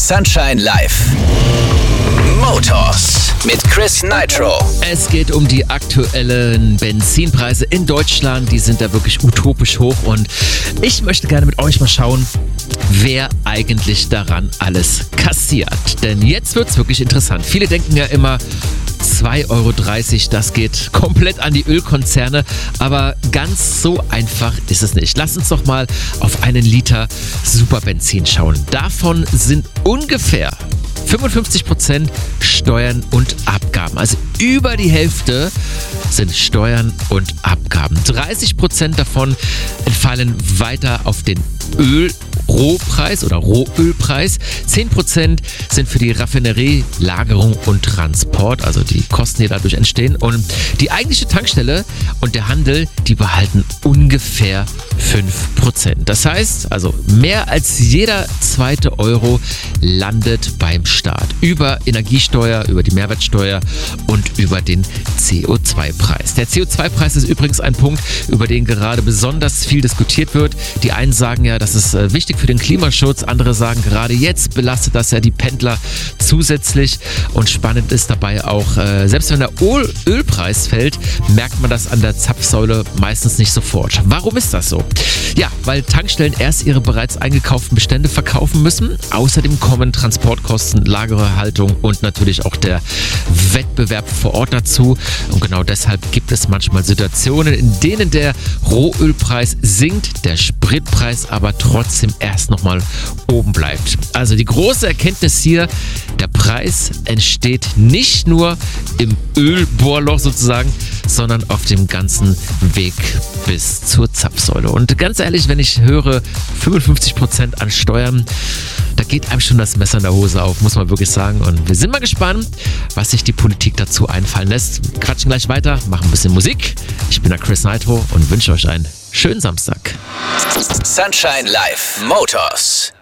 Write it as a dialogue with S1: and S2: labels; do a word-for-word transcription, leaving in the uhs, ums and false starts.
S1: Sunshine Live. Motors mit Chris Nitro.
S2: Es geht um die aktuellen Benzinpreise in Deutschland. Die sind da wirklich utopisch hoch und ich möchte gerne mit euch mal schauen, wer eigentlich daran alles kassiert. Denn jetzt wird's wirklich interessant. Viele denken ja immer, zwei Euro dreißig, das geht komplett an die Ölkonzerne. Aber ganz so einfach ist es nicht. Lasst uns doch mal auf einen Liter Superbenzin schauen. Davon sind ungefähr fünfundfünfzig Prozent Steuern und Abgaben. Also über die Hälfte sind Steuern und Abgaben. dreißig Prozent davon entfallen weiter auf den Ölrohpreis oder Rohölpreis. zehn Prozent sind für die Raffinerie, Lagerung und Transport, also die Kosten, die dadurch entstehen. Und die eigentliche Tankstelle und der Handel, die behalten ungefähr fünf Prozent. Das heißt, also mehr als jeder zweite Euro landet beim Staat. Über Energiesteuer, über die Mehrwertsteuer und über den C O zwei Preis. Der C O zwei Preis ist übrigens ein Punkt, über den gerade besonders viel diskutiert wird. Die einen sagen ja, das ist äh, wichtig für den Klimaschutz. Andere sagen, gerade jetzt belastet das ja die Pendler zusätzlich. Und spannend ist dabei auch, äh, selbst wenn der Öl- Ölpreis fällt, merkt man das an der Zapfsäule meistens nicht sofort. Warum ist das so? Ja, weil Tankstellen erst ihre bereits eingekauften Bestände verkaufen müssen. Außerdem kommen Transportkosten, Lagerhaltung und natürlich auch der Wettbewerb vor Ort dazu. Und genau deshalb gibt es manchmal Situationen, in denen der Rohölpreis sinkt, der Spritpreis aber trotzdem erst nochmal oben bleibt. Also die große Erkenntnis hier, der Preis entsteht nicht nur im Ölbohrloch sozusagen, sondern auf dem ganzen Weg bis zur Zapfsäule. Und ganz ehrlich, wenn ich höre fünfundfünfzig Prozent an Steuern, da geht einem schon das Messer in der Hose auf, muss man wirklich sagen. Und wir sind mal gespannt, was sich die Politik dazu einfallen lässt. Wir quatschen gleich weiter, machen ein bisschen Musik. Ich bin der Chris Nitro und wünsche euch einen schönen Samstag.
S1: Sunshine Live. Motors.